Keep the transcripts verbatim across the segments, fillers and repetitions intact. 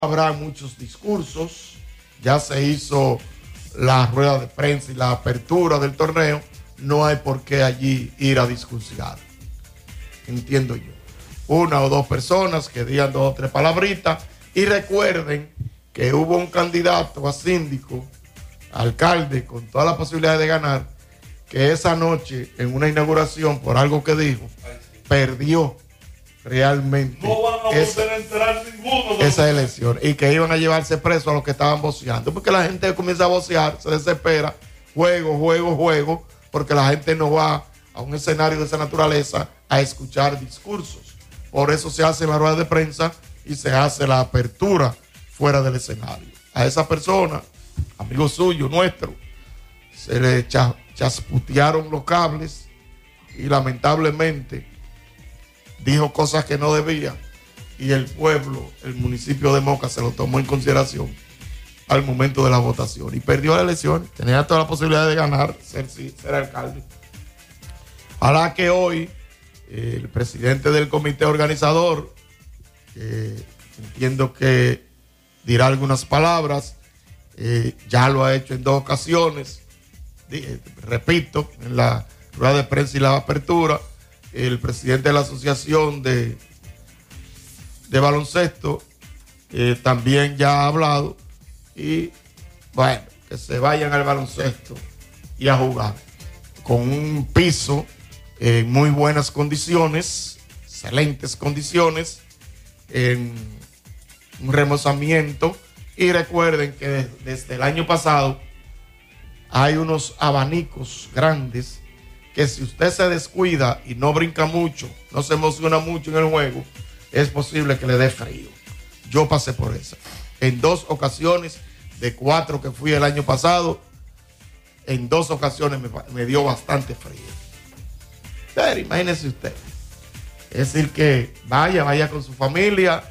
Habrá muchos discursos, ya se hizo la rueda de prensa y la apertura del torneo, no hay por qué allí ir a discursar, entiendo yo. Una o dos personas que digan dos o tres palabritas y recuerden que hubo un candidato a síndico, alcalde, con toda la posibilidad de ganar, que esa noche en una inauguración por algo que dijo, perdió realmente no van a esa, poder entrar ninguno de esa elección y que iban a llevarse preso a los que estaban voceando, porque la gente comienza a vocear, se desespera, juego, juego, juego, porque la gente no va a un escenario de esa naturaleza a escuchar discursos. Por eso se hace la rueda de prensa y se hace la apertura fuera del escenario. A esa persona, amigo suyo, nuestro, se le cha, chasputearon los cables y lamentablemente dijo cosas que no debía y el pueblo, el municipio de Moca se lo tomó en consideración al momento de la votación y perdió la elección. Tenía toda la posibilidad de ganar, ser, ser alcalde. Ojalá que hoy eh, el presidente del comité organizador, eh, entiendo que dirá algunas palabras, eh, ya lo ha hecho en dos ocasiones, eh, repito, en la rueda de prensa y la apertura. El presidente de la asociación de, de baloncesto eh, también ya ha hablado y bueno, que se vayan al baloncesto y a jugar con un piso en muy buenas condiciones, excelentes condiciones, en un remozamiento y recuerden que desde el año pasado hay unos abanicos grandes que si usted se descuida y no brinca mucho, no se emociona mucho en el juego, es posible que le dé frío. Yo pasé por eso. En dos ocasiones, de cuatro que fui el año pasado, en dos ocasiones me, me dio bastante frío. Pero imagínese usted. Es decir que vaya, vaya con su familia,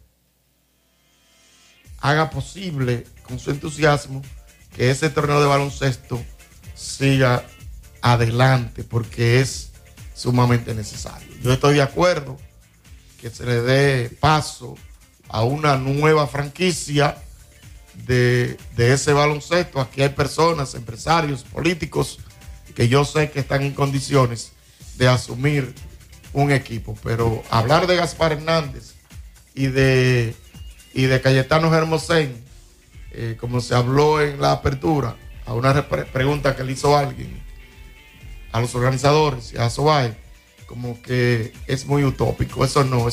haga posible con su entusiasmo que ese torneo de baloncesto siga adelante porque es sumamente necesario. Yo estoy de acuerdo que se le dé paso a una nueva franquicia de, de ese baloncesto. Aquí hay personas, empresarios, políticos que yo sé que están en condiciones de asumir un equipo, pero hablar de Gaspar Hernández y de, y de Cayetano Hermosén, eh, como se habló en la apertura, a una re- pregunta que le hizo alguien a los organizadores y a Sobae, como que es muy utópico. Eso no,